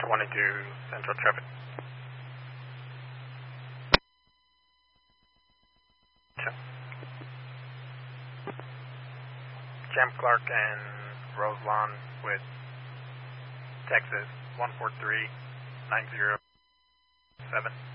22 Central Traffic. Champ Clark and Roselawn with Texas 143907.